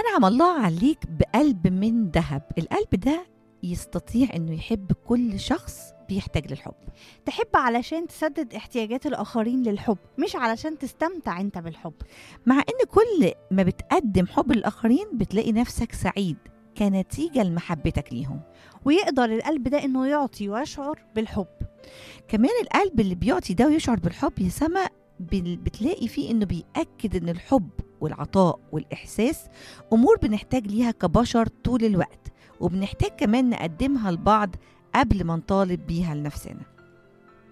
أنعم الله عليك بقلب من ذهب. القلب ده يستطيع أنه يحب كل شخص بيحتاج للحب. تحب علشان تسدد احتياجات الآخرين للحب، مش علشان تستمتع انت بالحب. مع أن كل ما بتقدم حب للآخرين بتلاقي نفسك سعيد كنتيجة لمحبتك ليهم. ويقدر القلب ده انه يعطي ويشعر بالحب. كمان القلب اللي بيعطي ده ويشعر بالحب يا سما بتلاقي فيه انه بيأكد ان الحب والعطاء والإحساس أمور بنحتاج ليها كبشر طول الوقت، وبنحتاج كمان نقدمها لبعض قبل ما نطالب بيها لنفسنا.